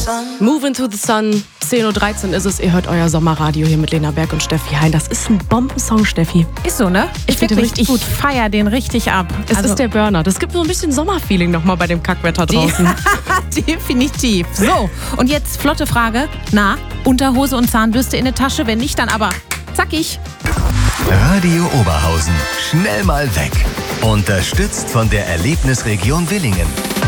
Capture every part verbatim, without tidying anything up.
Move into the Sun, zehn Uhr dreizehn ist es. Ihr hört euer Sommerradio hier mit Lena Berg und Steffi Hein. Das ist ein Bombensong, Steffi. Ist so, ne? Ich finde den richtig ich gut. feiere den richtig ab. Es also ist der Burner. Das gibt so ein bisschen Sommerfeeling nochmal bei dem Kackwetter draußen. Definitiv. So, und jetzt flotte Frage. Na, Unterhose und Zahnbürste in der Tasche? Wenn nicht, dann aber zackig. Radio Oberhausen. Schnell mal weg. Unterstützt von der Erlebnisregion Willingen.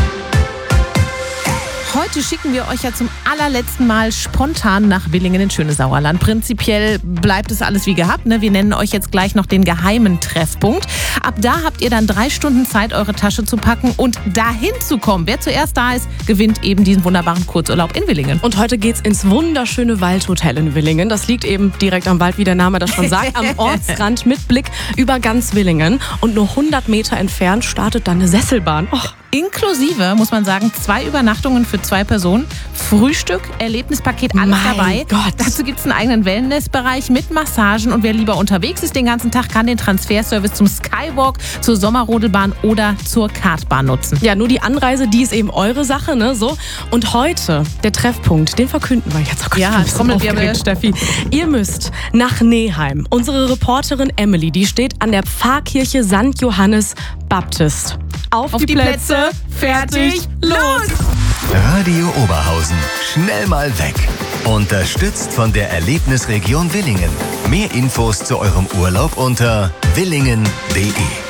Heute schicken wir euch ja zum allerletzten Mal spontan nach Willingen ins schöne Sauerland. Prinzipiell bleibt es alles wie gehabt, ne? Wir nennen euch jetzt gleich noch den geheimen Treffpunkt. Ab da habt ihr dann drei Stunden Zeit, eure Tasche zu packen und dahin zu kommen. Wer zuerst da ist, gewinnt eben diesen wunderbaren Kurzurlaub in Willingen. Und heute geht's ins wunderschöne Waldhotel in Willingen. Das liegt eben direkt am Wald, wie der Name das schon sagt, am Ortsrand mit Blick über ganz Willingen. Und nur hundert Meter entfernt startet dann eine Sesselbahn. Och. Inklusive, muss man sagen, zwei Übernachtungen für zwei Personen, Frühstück, Erlebnispaket, alles Mein dabei. Gott. Dazu gibt es einen eigenen Wellnessbereich mit Massagen und wer lieber unterwegs ist den ganzen Tag, kann den Transferservice zum Skywalk, zur Sommerrodelbahn oder zur Kartbahn nutzen. Ja, nur die Anreise, die ist eben eure Sache, ne? So. Und heute, der Treffpunkt, den verkünden wir jetzt. Oh Gott, Ja, ich bin komm mit so dir, aufgeregt, Steffi. Ihr müsst nach Neheim. Unsere Reporterin Emily, die steht an der Pfarrkirche Sankt Johannes Baptist. Auf, Auf die, die Plätze, Plätze, fertig, los! Radio Oberhausen. Schnell mal weg. Unterstützt von der Erlebnisregion Willingen. Mehr Infos zu eurem Urlaub unter willingen punkt de.